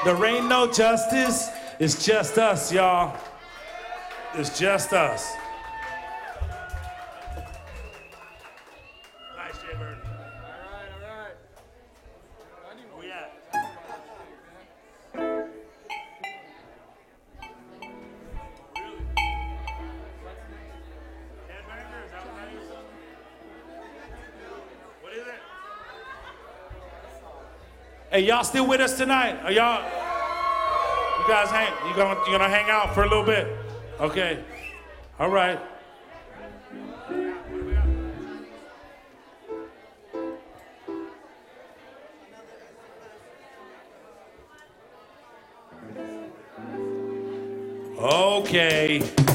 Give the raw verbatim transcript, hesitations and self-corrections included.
There ain't no justice. It's just us, y'all. It's just us. Nice, Jay Bird. All right, all right. Where we at? Really? Headbanger? Is that what that is? What is it? Hey, y'all still with us tonight? Are y'all? You guys hang? You gonna you gonna hang out for a little bit? Okay. All right. Okay.